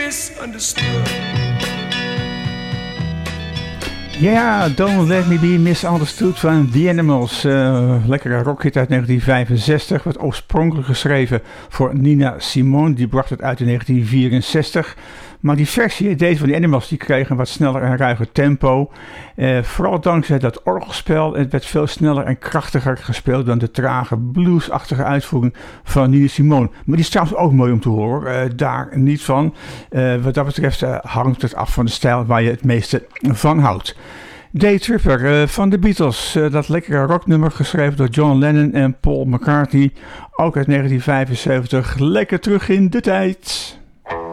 misunderstood. Ja, Don't Let Me Be Misunderstood van The Animals. Lekkere rockhit uit 1965. Werd oorspronkelijk geschreven voor Nina Simone. Die bracht het uit in 1964. Maar die versie, deze van The Animals, die kreeg een wat sneller en ruiger tempo. Vooral dankzij dat orgelspel. Het werd veel sneller en krachtiger gespeeld dan de trage bluesachtige uitvoering van Nina Simone. Maar die is trouwens ook mooi om te horen. Daar niet van. Wat dat betreft hangt het af van de stijl waar je het meeste van houdt. Day Tripper van de Beatles, dat lekkere rocknummer geschreven door John Lennon en Paul McCartney, ook uit 1975, lekker terug in de tijd.